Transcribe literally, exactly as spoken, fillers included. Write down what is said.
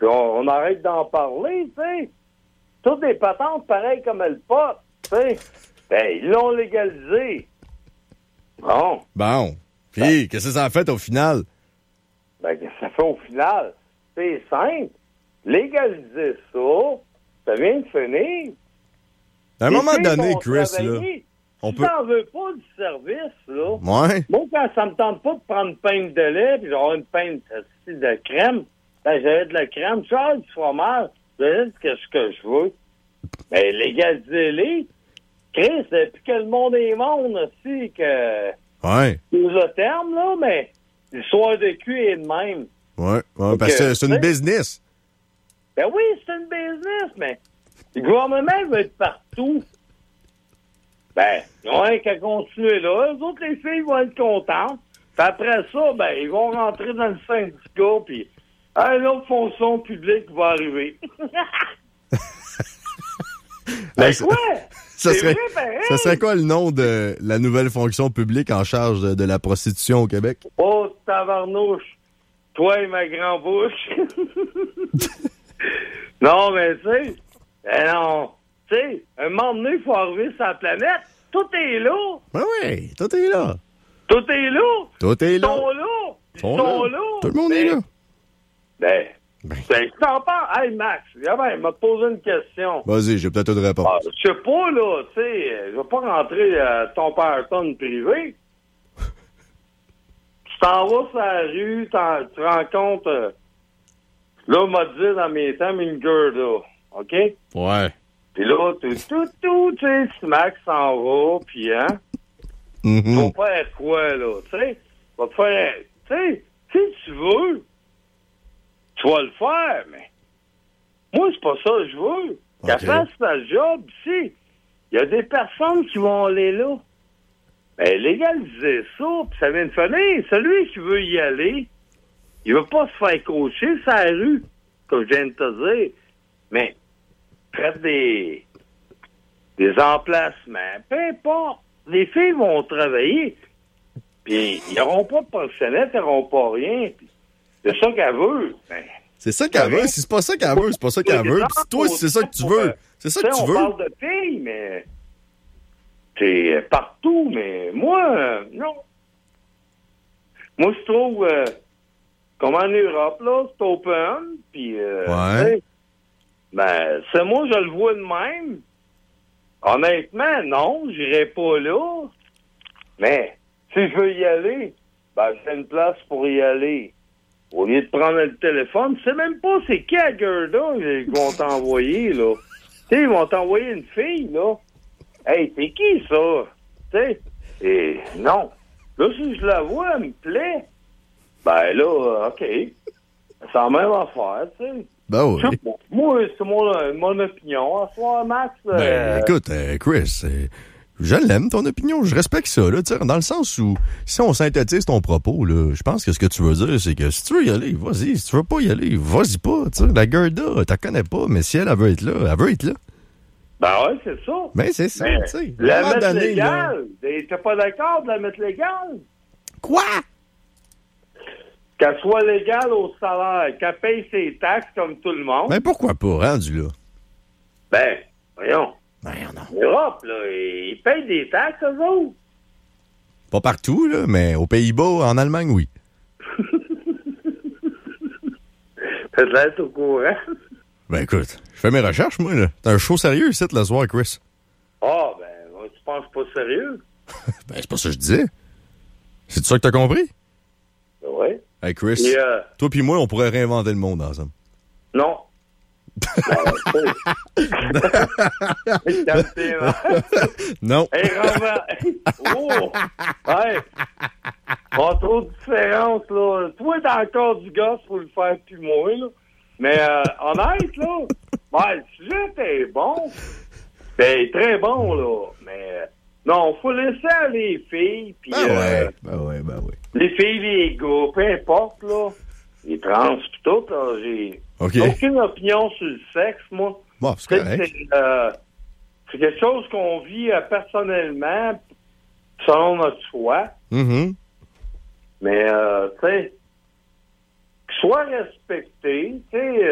Puis on, on arrête d'en parler, tu sais. Toutes des patentes pareilles comme le pot, tu sais. Ben, ils l'ont légalisé. Bon. Bon. Puis, ben, qu'est-ce que ça a fait au final? Ben, qu'est-ce que ça fait au final? C'est simple. Légaliser ça, ça vient de finir. À un Les moment filles donné, vont Chris, travailler. là, on si peut... t'en veux pas du service, là, Ouais. moi, quand ça me tente pas de prendre une pinte de lait puis d'avoir une pinte de crème, ben, j'avais de la crème, tu as du fromage, j'avais dit ce que je veux. Ben, légalisez-les. Chris, depuis que le monde est monde aussi, que... Ouais. C'est le terme, là, mais l'histoire de cul est de même. Ouais, ouais parce que c'est une business. Ben oui, c'est une business, mais le gouvernement veut être partout. Ben, ils ont rien qu'à continuer là. Eux autres, les filles vont être contentes. Puis après ça, ben, ils vont rentrer dans le syndicat, puis une autre fonction publique va arriver. Ben, ben, quoi? Ça serait, ça serait quoi le nom de la nouvelle fonction publique en charge de, de la prostitution au Québec? Oh, tabarnouche! Toi et ma grand-bouche! Non, mais tu sais, ben non, tu sais, un moment donné, il faut arriver sur la planète. Tout est là! Ben oui, tout est là! Tout est là! Tout est là! Ils sont là! Ils sont, sont là. là! Tout le monde ben, est là! Ben... Ben, ben je t'en parle. Hey, Max, il m'a posé une question. Vas-y, j'ai peut-être une réponse. Ah, je sais pas, là, tu sais, je vais pas rentrer à ton Père-ton privé. Tu t'en vas sur la rue, tu rencontres, euh, là, on m'a dit dans mes temps, une girl, là, OK? Ouais. Puis là, tout, tout, tout, tu sais, si Max s'en va, puis hein, Mm-hmm. tu vas faire quoi, là, tu sais? Tu vas te faire, tu sais, si tu veux, tu vas le faire, mais moi, c'est pas ça que je veux. Qu'elle Okay. fasse sa job, si. Il y a des personnes qui vont aller là. Ben, légaliser ça, puis ça vient de finir. Celui qui veut y aller, il veut pas se faire coacher sur la rue, comme je viens de te dire. Mais, traite des, des emplacements, peu importe. Les filles vont travailler, puis ils n'auront pas de professionnels, ils n'auront pas rien, puis c'est ça qu'elle veut. Ben, c'est ça qu'elle veut. Si c'est pas ça qu'elle veut, c'est pas ça qu'elle veut. Puis toi, si c'est ça que tu veux, c'est ça que tu veux. On parle de filles, mais c'est partout, mais moi, euh, non. Moi, je trouve, euh, comme en Europe, là, c'est open, puis, euh, ouais. ben, c'est moi, je le vois de même. Honnêtement, non, j'irai pas là. Mais, si je veux y aller, ben, j'ai une place pour y aller. Au lieu de prendre le téléphone, tu sais même pas c'est qui la Gerda qu'ils vont t'envoyer, là. Tu sais, ils vont t'envoyer une fille, là. Hey, c'est qui, ça? Tu sais, et non. Là, si je la vois, elle me plaît. Ben là, OK. C'est la même affaire, tu sais. Ben oui. Moi, c'est mon, mon opinion. À soir, Max... Ben, euh... écoute, euh, Chris... Euh... Je l'aime, ton opinion. Je respecte ça, là, dans le sens où, si on synthétise ton propos, là, je pense que ce que tu veux dire, c'est que si tu veux y aller, vas-y. Si tu veux pas y aller, vas-y pas, tu sais. La Gerda, t'as connais pas, mais si elle, elle veut être là, elle veut être là. Ben ouais, c'est ça. Ben, c'est ça, tu sais. La mettre donné, légale. Là... T'es pas d'accord de la mettre légale? Quoi? Qu'elle soit légale au salaire, qu'elle paye ses taxes comme tout le monde. Ben, pourquoi pas, rendu là? Ben, voyons. Ben, non. L'Europe, là, ils payent des taxes, eux autres. Pas partout, là, mais aux Pays-Bas, en Allemagne, oui. Peut-être au courant. Ben, écoute, je fais mes recherches, moi, là. T'as un show sérieux ici, le soir, Chris. Ah, oh, ben, tu penses pas sérieux? Ben, c'est pas ça que je disais. C'est ça que t'as compris? Oui. Hey, Chris, Et, euh... toi pis moi, on pourrait réinventer le monde ensemble. Non. Non. Hey, Robert. Oh. Hey. Pas trop de différence, là. Toi, t'as encore du gosse pour le faire plus moi, là. Mais, euh, honnête, là. Ouais, le sujet est bon. Ben, très bon, là. Mais, non, faut laisser aller les filles. Pis, ben, euh, ouais. Ben ouais, ben ouais. Les filles, les gars, peu importe, là. Les trans pis tout, là. J'ai okay. aucune opinion sur le sexe, moi. Bon, c'est correct. C'est, euh, c'est quelque chose qu'on vit euh, personnellement, selon notre choix. Mm-hmm. Mais, euh, tu sais, qu'il soit respecté, tu sais,